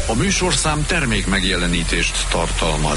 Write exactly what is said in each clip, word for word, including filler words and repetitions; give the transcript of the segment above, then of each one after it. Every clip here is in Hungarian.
A műsorszám termék megjelenítést tartalmaz.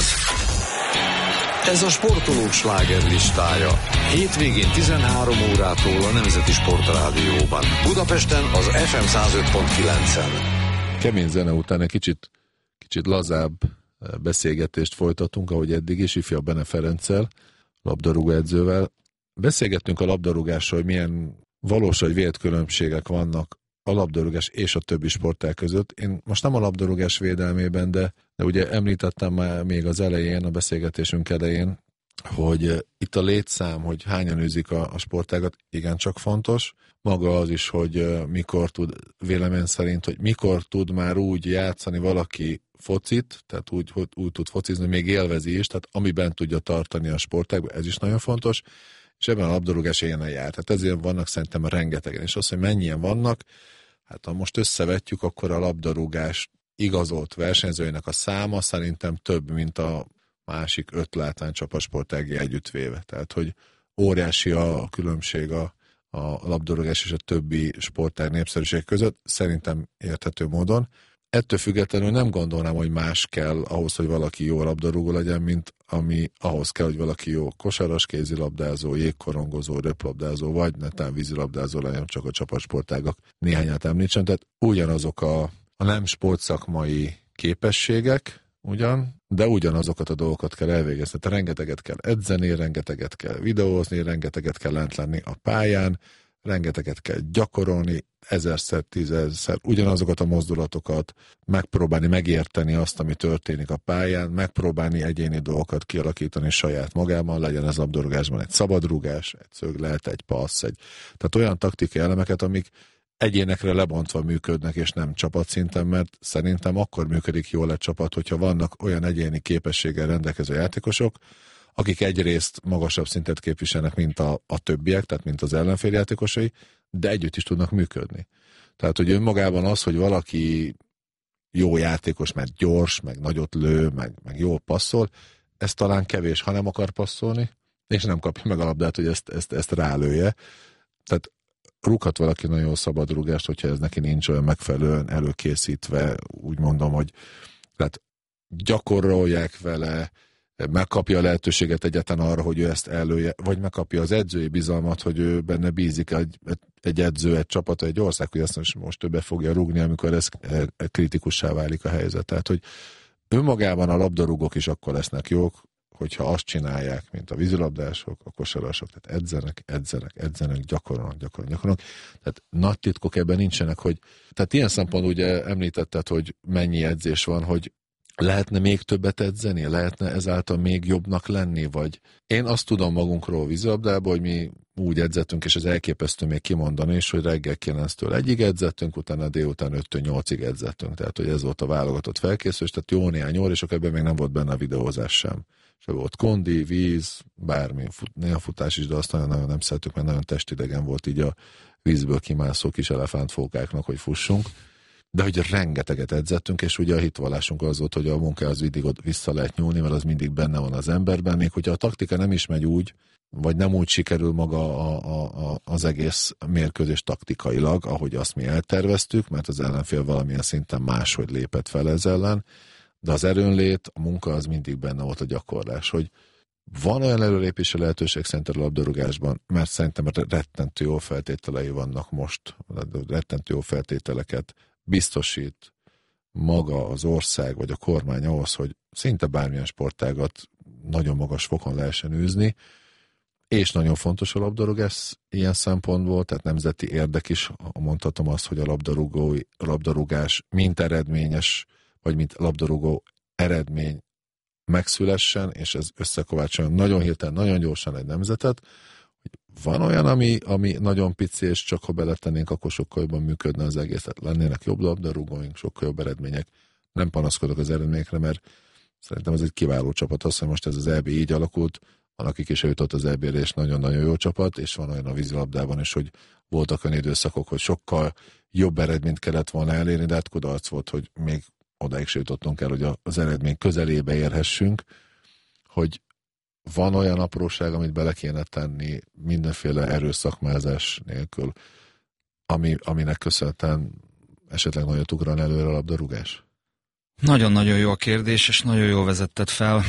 Ez a sportolók slágerlistája. Hétvégén tizenhárom órától a Nemzeti Sportrádióban. Budapesten az ef em száz öt pont kilencen. Kemény zene után egy kicsit, kicsit lazább beszélgetést folytatunk, ahogy eddig is, ifjabb Bene Ferenccel, labdarúgó edzővel. Beszélgettünk a labdarúgásról, hogy milyen valós vagy vélt különbségek vannak a labdarúgás és a többi sportág között. Én most nem a labdarúgás védelmében, de, de ugye említettem már még az elején, a beszélgetésünk elején, hogy itt a létszám, hogy hányan űzik a, a sportágat, igencsak fontos. Maga az is, hogy mikor tud, vélemény szerint, hogy mikor tud már úgy játszani valaki focit, tehát úgy, hogy úgy tud focizni, hogy még élvezi is, tehát amiben tudja tartani a sportágban, ez is nagyon fontos, és ebben a labdarúgás éjjel jár. Tehát ezért vannak szerintem rengetegen, és az, hogy mennyien vannak, hát ha most összevetjük, akkor a labdarúgás igazolt versenyzőinek a száma szerintem több, mint a másik öt látványcsapatsportági együttvéve. Tehát, hogy óriási a különbség a, a labdarúgás és a többi sportág népszerűség között, szerintem érthető módon. Ettől függetlenül nem gondolnám, hogy más kell ahhoz, hogy valaki jó labdarúgó legyen, mint ami ahhoz kell, hogy valaki jó kosaras, kézilabdázó, jégkorongozó, röplabdázó, vagy netán vízilabdázó legyen, csak a csapatsportágak néhányat említsen. Tehát ugyanazok a, a nem sportszakmai képességek, ugyan, de ugyanazokat a dolgokat kell elvégezni. Tehát rengeteget kell edzeni, rengeteget kell videózni, rengeteget kell lent lenni a pályán, rengeteget kell gyakorolni, ezerszer, tízezerszer, ugyanazokat a mozdulatokat, megpróbálni megérteni azt, ami történik a pályán, megpróbálni egyéni dolgokat kialakítani saját magában, legyen ez labdarúgásban egy szabadrúgás, egy szöglet, egy passz, egy... tehát olyan taktikai elemeket, amik egyénekre lebontva működnek, és nem csapatszinten, mert szerintem akkor működik jól egy csapat, hogyha vannak olyan egyéni képességgel rendelkező játékosok, akik egyrészt magasabb szintet képviselnek, mint a, a többiek, tehát mint az ellenfél játékosai, de együtt is tudnak működni. Tehát, hogy önmagában az, hogy valaki jó játékos, mert gyors, meg nagyot lő, meg, meg jól passzol, ez talán kevés, ha nem akar passzolni, és nem kapja meg a labdát, hogy ezt, ezt, ezt rálője. Tehát rúghat valaki nagyon szabadrúgást, hogyha ez neki nincs olyan megfelelően előkészítve, úgy mondom, hogy tehát gyakorolják vele, megkapja a lehetőséget egyáltalán arra, hogy ő ezt elője, vagy megkapja az edzői bizalmat, hogy ő benne bízik egy, egy edző, egy csapat, egy ország, hogy ezt most ő be fogja rúgni, amikor ez kritikussá válik a helyzet. Tehát, hogy önmagában a labdarúgók is akkor lesznek jók, hogyha azt csinálják, mint a vízilabdások, a kosarasok, tehát edzenek, edzenek, edzenek, gyakorolnak, gyakorolnak, gyakorolnak. Tehát nagy titkok ebben nincsenek, hogy, tehát ilyen szempontból ugye említetted, hogy mennyi edzés van, hogy lehetne még többet edzeni? Lehetne ezáltal még jobbnak lenni? Vagy én azt tudom magunkról vízilabdában, hogy mi úgy edzettünk, és ez elképesztő még kimondani is, hogy reggel kilenctől egyig edzettünk, utána délután öttől nyolcig edzettünk. Tehát, hogy ez volt a válogatott felkészülés, tehát jó néhány óra, és akkor ebben még nem volt benne a videózás sem. És volt kondi, víz, bármi, fut, néha futás is, de azt nagyon-nagyon nem szerettük, mert nagyon testidegen volt így a vízből kimászó kis elefántfókáknak, hogy fussunk. De hogy rengeteget edzettünk, és ugye a hitvallásunk az volt, hogy a munkához mindig vissza lehet nyúlni, mert az mindig benne van az emberben, még hogyha a taktika nem is megy úgy, vagy nem úgy sikerül maga a, a, a, az egész mérkőzés taktikailag, ahogy azt mi elterveztük, mert az ellenfél valamilyen szinten máshogy lépett fel ez ellen, de az erőnlét, a munka az mindig benne volt a gyakorlás, hogy van olyan előlépési lehetőség szerintem a labdarúgásban, mert szerintem rettentő jó feltételei vannak most, rettentő jó feltételeket biztosít maga az ország vagy a kormány ahhoz, hogy szinte bármilyen sportágat nagyon magas fokon lehessen űzni, és nagyon fontos a labdarúgás ilyen szempontból, tehát nemzeti érdek is, mondhatom azt, hogy a labdarúgó, a labdarúgás mint eredményes, vagy mint labdarúgó eredmény megszülessen, és ez összekovácsoljon nagyon hirtelen, nagyon gyorsan egy nemzetet. Van olyan, ami, ami nagyon pici, és csak ha beletennénk, akkor sokkal jobban működne az egész. Tehát lennének jobb labdarúgóink, sokkal jobb eredmények. Nem panaszkodok az eredményekre, mert szerintem ez egy kiváló csapat. Az, hogy most ez az é bé így alakult, van, akik is eljutott az é bé-re, és nagyon-nagyon jó csapat, és van olyan a vízilabdában is, hogy voltak olyan időszakok, hogy sokkal jobb eredményt kellett volna elérni, de hát kudarc volt, hogy még odáig se jutottunk el, hogy az eredmény közelébe érhessünk, hogy van olyan apróság, amit bele kéne tenni mindenféle erőszakmázás nélkül, ami, aminek köszönhetően esetleg nagyot ugran előre a labdarúgás? Nagyon-nagyon jó a kérdés, és nagyon jól vezetted fel.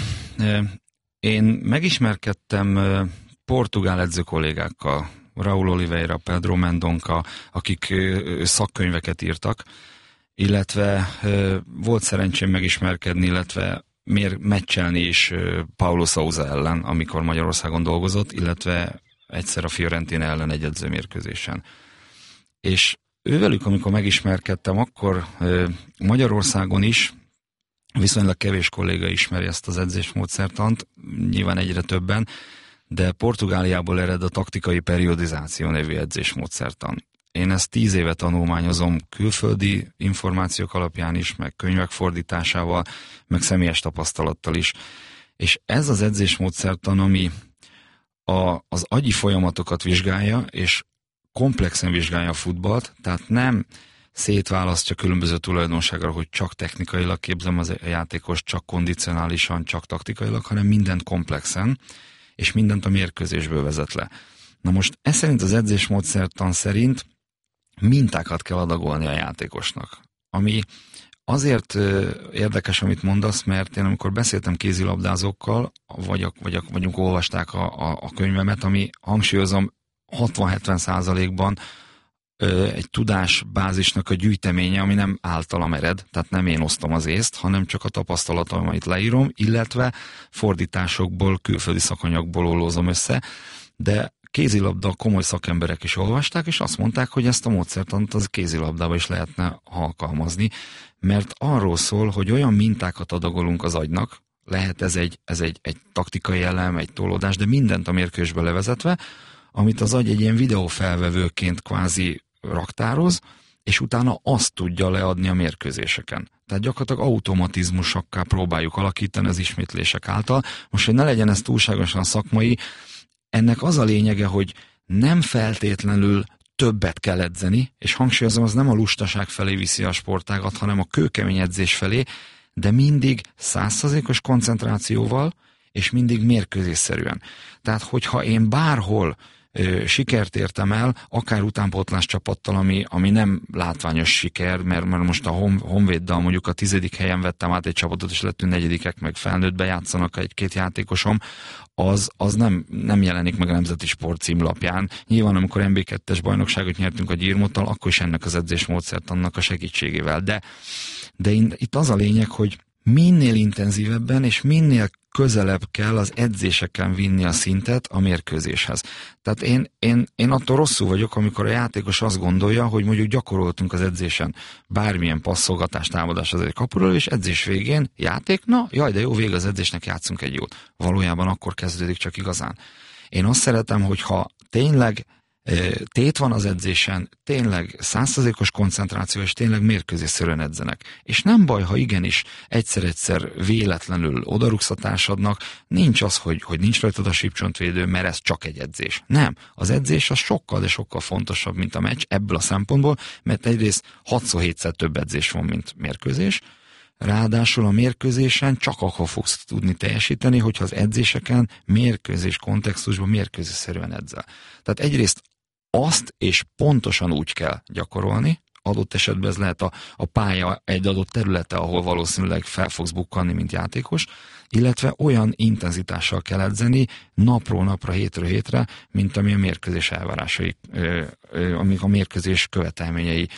Én megismerkedtem portugál edző kollégákkal, Raúl Oliveira, Pedro Mendonca, akik szakkönyveket írtak, illetve volt szerencsém megismerkedni, illetve mér meccselni is Paulo Sousa ellen, amikor Magyarországon dolgozott, illetve egyszer a Fiorentina ellen egy edzőmérkőzésen. És ővelük, amikor megismerkedtem, akkor Magyarországon is viszonylag kevés kolléga ismeri ezt az edzésmódszertant, nyilván egyre többen, de Portugáliából ered a taktikai periodizáció nevű edzésmódszertan. Én ezt tíz éve tanulmányozom külföldi információk alapján is, meg könyvek fordításával, meg személyes tapasztalattal is. És ez az edzésmódszertan, ami a, az agyi folyamatokat vizsgálja, és komplexen vizsgálja a futballt, tehát nem szétválasztja különböző tulajdonságra, hogy csak technikailag képzem az játékos, csak kondicionálisan, csak taktikailag, hanem mindent komplexen, és mindent a mérkőzésből vezet le. Na most ez szerint az edzésmódszertan szerint mintákat kell adagolni a játékosnak. Ami azért érdekes, amit mondasz, mert én amikor beszéltem kézilabdázókkal, vagy, vagy, vagyunk olvasták a, a, a könyvemet, ami hangsúlyozom hatvan-hetven százalékban egy tudásbázisnak a gyűjteménye, ami nem általam ered, tehát nem én osztom az észt, hanem csak a tapasztalatomait leírom, illetve fordításokból, külföldi szakanyagból ollózom össze, de kézilabda komoly szakemberek is olvasták, és azt mondták, hogy ezt a módszertant az kézilabdába is lehetne alkalmazni, mert arról szól, hogy olyan mintákat adagolunk az agynak, lehet ez egy, ez egy, egy taktikai elem, egy tolódás, de mindent a mérkőzésbe levezetve, amit az agy egy ilyen videófelvevőként kvázi raktároz, és utána azt tudja leadni a mérkőzéseken. Tehát gyakorlatilag automatizmusokká próbáljuk alakítani az ismétlések által. Most, hogy ne legyen ez túlságosan szakmai, ennek az a lényege, hogy nem feltétlenül többet kell edzeni, és hangsúlyozom, az nem a lustaság felé viszi a sportágat, hanem a kőkemény edzés felé, de mindig száz százalékos koncentrációval, és mindig mérkőzésszerűen. Tehát, hogyha én bárhol ö, sikert értem el, akár utánpótlás csapattal, ami, ami nem látványos siker, mert, mert most a Hon, Honvéddal mondjuk a tizedik helyen vettem át egy csapatot, és lettünk negyedikek, meg felnőttbe játszanak egy-két játékosom, az, az nem, nem jelenik meg a Nemzeti Sport címlapján. Nyilván, amikor em bé kettes bajnokságot nyertünk a Gyirmottal, akkor is ennek az edzésmódszertannak a segítségével. De, de itt az a lényeg, hogy minél intenzívebben és minél közelebb kell az edzéseken vinni a szintet a mérkőzéshez. Tehát én, én, én attól rosszul vagyok, amikor a játékos azt gondolja, hogy mondjuk gyakoroltunk az edzésen bármilyen passzolgatás, támadás az egy kapuról, és edzés végén játék, na, jaj, de jó, vége az edzésnek, játszunk egy jót. Valójában akkor kezdődik csak igazán. Én azt szeretem, hogyha tényleg tét van az edzésen, tényleg száz százalékos koncentráció, és tényleg mérkőzésszerűen edzenek. És nem baj, ha igenis egyszer-egyszer véletlenül odarugsz a társadnak, nincs az, hogy, hogy nincs rajtad a sípcsontvédő, mert ez csak egy edzés. Nem. Az edzés az sokkal, de sokkal fontosabb, mint a meccs ebből a szempontból, mert egyrészt hatszor-hétszer több edzés van, mint mérkőzés, ráadásul a mérkőzésen csak akkor fogsz tudni teljesíteni, hogyha az edzéseken mérkőzés kontextusban mérkőzésszerűen edzel. Tehát egyrészt azt és pontosan úgy kell gyakorolni, adott esetben ez lehet a, a pálya egy adott területe, ahol valószínűleg fel fogsz bukkanni, mint játékos, illetve olyan intenzitással kell edzeni napról napra, hétről hétre, mint ami a mérkőzés elvárásai, amik a mérkőzés követelményei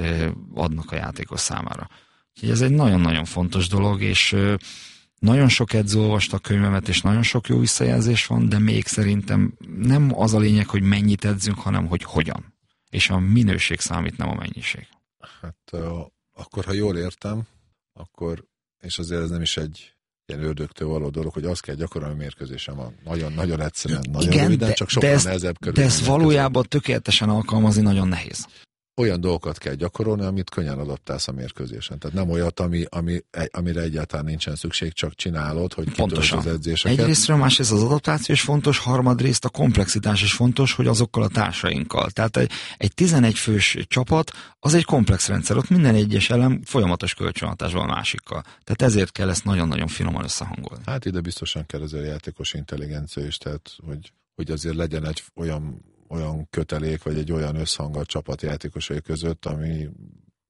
adnak a játékos számára. Úgyhogy ez egy nagyon-nagyon fontos dolog, és nagyon sok edző olvasta a könyvemet, és nagyon sok jó visszajelzés van, de még szerintem nem az a lényeg, hogy mennyit edzünk, hanem hogy hogyan. És a minőség számít, nem a mennyiség. Hát akkor, ha jól értem, akkor, és azért ez nem is egy ilyen ördögtől való dolog, hogy azt kell gyakorolni, mérkőzésen van. Nagyon-nagyon egyszerűen, nagyon igen, röviden, de, csak sokkal de ezt, nehezebb körülmények de ezt valójában tökéletesen alkalmazni nagyon nehéz. Olyan dolgokat kell gyakorolni, amit könnyen adaptálsz a mérkőzésen. Tehát nem olyat, ami, ami, amire egyáltalán nincsen szükség, csak csinálod, hogy kitöltsd az edzéseket. Egyrésztről, másrészt az adaptáció is fontos, harmadrészt a komplexitás is fontos, hogy azokkal a társainkkal. Tehát egy, egy tizenegy fős csapat, az egy komplex rendszer, ott minden egyes elem folyamatos kölcsönhatásban a másikkal. Tehát ezért kell ezt nagyon-nagyon finoman összehangolni. Hát ide biztosan kell azért játékos intelligencia is, tehát hogy, hogy azért legyen egy olyan olyan kötelék, vagy egy olyan összhang a csapatjátékosai között, ami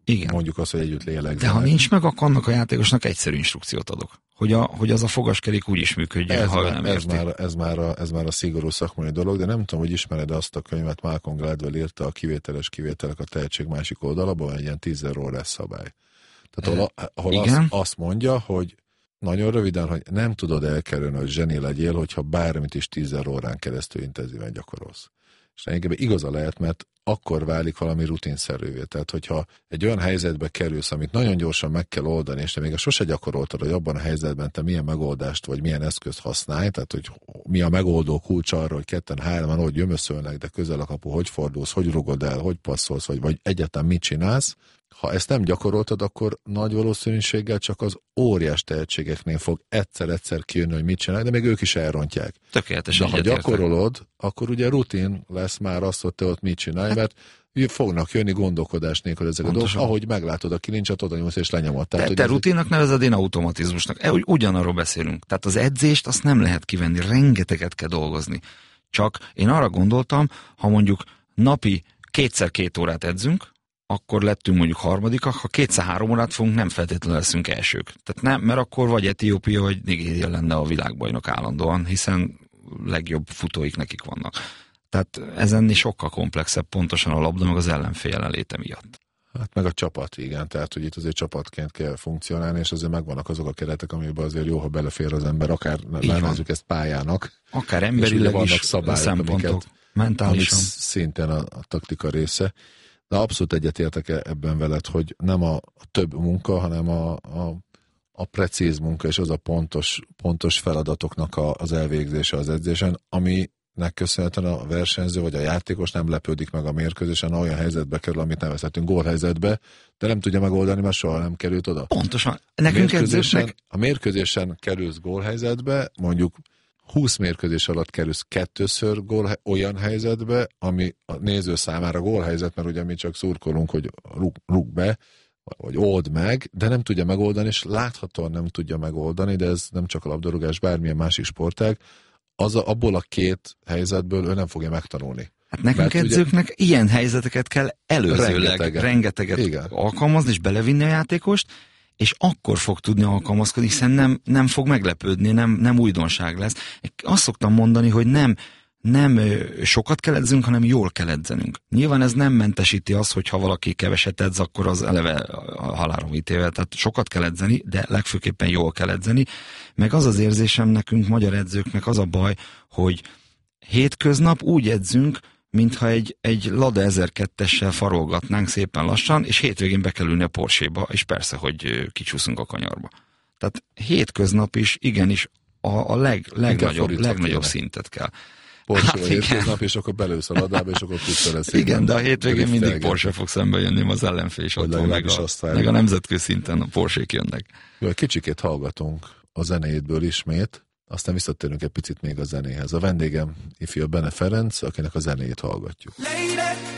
Igen. Mondjuk azt, hogy együtt lélegzenek. De ha nincs meg, akkor annak a játékosnak egyszerű instrukciót adok. Hogy, a, hogy az a fogaskerék úgy is működjön, ez ha már, ő nem ez érti. már, ez, már a, ez már a szigorú szakmai dolog, de nem tudom, hogy ismered azt a könyvet, Malcolm Gladwell írta, a kivételes kivételek a tehetség másik oldalában, egy ilyen tízezer órás szabály. Tehát ahol, ahol azt, azt mondja, hogy nagyon röviden, hogy nem tudod elkerülni, hogy zseni legyél, hogyha bármit is tízezer órán keresztül intenzíven gyakorolsz. És lényegében igaza lehet, mert akkor válik valami rutinszerűvé. Tehát, hogyha egy olyan helyzetbe kerülsz, amit nagyon gyorsan meg kell oldani, és te még sose gyakoroltad, hogy abban a helyzetben te milyen megoldást, vagy milyen eszközt használj, tehát, hogy mi a megoldó kulcs arra, hogy ketten, hárman, hogy gyömöszölnek, de közel a kapu, hogy fordulsz, hogy rugod el, hogy passzolsz, vagy, vagy egyáltalán mit csinálsz. Ha ezt nem gyakoroltad, akkor nagy valószínűséggel csak az óriás tehetségeknél fog egyszer-egyszer kijönni, hogy mit csinálj, de még ők is elrontják. Tökéletesen. De ha gyakorolod, akkor ugye rutin lesz már az, hogy te ott mit csinálj, hát, mert fognak jönni gondolkodás nélkül ezek pontosan. A dolgok, ahogy meglátod a kilincset, oda nyúlsz és lenyomod. Tehát, te te rutinnak nevezed, én automatizmusnak. E, ugyanarról beszélünk. Tehát az edzést azt nem lehet kivenni, rengeteget kell dolgozni. Csak én arra gondoltam, ha mondjuk napi kétszer két órát edzünk, akkor lettünk mondjuk harmadikak, ha kétszer három órát fogunk, nem feltétlenül leszünk elsők. Tehát nem, mert akkor vagy Etiópia, vagy Nigéria lenne a világbajnok állandóan, hiszen legjobb futóik nekik vannak. Tehát ez ennél sokkal komplexebb, pontosan a labda, meg az ellenfél jelenléte miatt. Hát meg a csapat, igen, tehát hogy itt azért csapatként kell funkcionálni, és azért megvannak azok a keretek, amiben azért jó, ha belefér az ember, akár nevezzük ezt pályának. Akár emberileg is szabályok, szempontok, amiket, mentálisan. Amik szintén a, a taktika része. De abszolút egyetértek ebben veled, hogy nem a több munka, hanem a, a, a precíz munka, és az a pontos, pontos feladatoknak a, az elvégzése az edzésen, aminek köszönhetően a versenyző vagy a játékos nem lepődik meg a mérkőzésen, olyan helyzetbe kerül, amit nevezhetünk gólhelyzetbe, de nem tudja megoldani, mert soha nem került oda. Pontosan. Nekünk a mérkőzésen, edzősnek... a mérkőzésen kerülsz gólhelyzetbe, mondjuk húsz mérkőzés alatt kerülsz kettőször gól, olyan helyzetbe, ami a néző számára gólhelyzet, mert ugye mi csak szurkolunk, hogy rúg, rúg be, vagy old meg, de nem tudja megoldani, és láthatóan nem tudja megoldani, de ez nem csak a labdarúgás, bármilyen másik sportág, az a, abból a két helyzetből ő nem fogja megtanulni. Hát nekünk mert edzőknek ugye, ilyen helyzeteket kell előzőleg rengeteget, rengeteget igen. alkalmazni, és belevinni a játékost, és akkor fog tudni alkalmazkodni, hiszen nem, nem fog meglepődni, nem, nem újdonság lesz. Azt szoktam mondani, hogy nem, nem sokat kell edzünk, hanem jól kell edzenünk. Nyilván ez nem mentesíti azt, hogy ha valaki keveset edz, akkor az eleve a halálom ítél. Tehát sokat kell edzeni, de legfőképpen jól kell edzeni. Meg az az érzésem nekünk, magyar edzőknek az a baj, hogy hétköznap úgy edzünk, mintha egy, egy Lada ezerkettessel farolgatnánk szépen lassan, és hétvégén be kell ülni a Porsche-ba, és persze, hogy kicsúszunk a kanyarba. Tehát hétköznap is, igenis a, a leg, legnagyobb, legnagyobb szintet kell. Porsche hát hétköznap, és akkor belősz a Ladába, és akkor tudsz vele szépen. Igen, de a hétvégén mindig Porsche fog szembe jönni, az ellenfél is ott van, meg a, meg a nemzetközi szinten a Porsche-k jönnek. Jó, kicsikét hallgatunk a zenéjétből ismét, aztán visszatérünk egy picit még a zenéhez. A vendégem ifjú Bene Ferenc, akinek a zenéjét hallgatjuk.